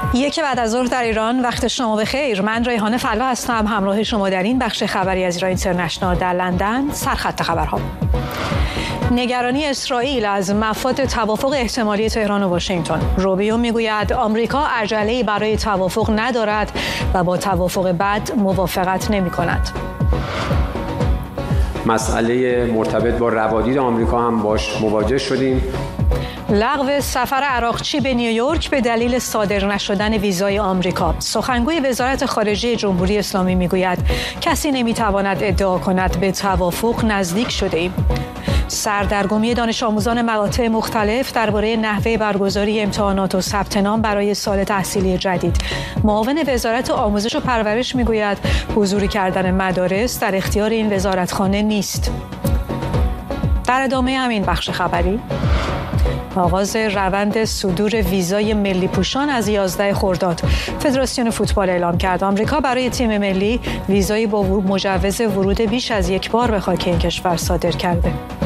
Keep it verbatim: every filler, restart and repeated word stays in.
یک بعد از ظهر در ایران، وقت شما بخیر. من ریحانه فلا هستم، همراه شما در این بخش خبری از ایران اینترنشنال در لندن. سرخط خبرها: نگرانی اسرائیل از مفاد توافق احتمالی تهران و واشنگتن. روبیو میگوید آمریکا عجله‌ای برای توافق ندارد و با توافق بد موافقت نمی‌کند. مسئله مرتبط با روادید آمریکا هم باش مواجه شدیم. لغو سفر عراقچی به نیویورک به دلیل صادر نشدن ویزای آمریکا. سخنگوی وزارت خارجه جمهوری اسلامی میگوید کسی نمیتواند ادعا کند به توافق نزدیک شده ایم. سردرگمی دانش آموزان مقاطع مختلف درباره نحوه برگزاری امتحانات و ثبت نام برای سال تحصیلی جدید. معاون وزارت آموزش و پرورش میگوید حضور کردن مدارس در اختیار این وزارتخانه نیست. در ادامه همین بخش خبری، آغاز روند صدور ویزای ملی پوشان از یازده خرداد. فدراسیون فوتبال اعلام کرد آمریکا برای تیم ملی ویزایی با مجوز ورود بیش از یک بار به خاک این کشور صادر کرده.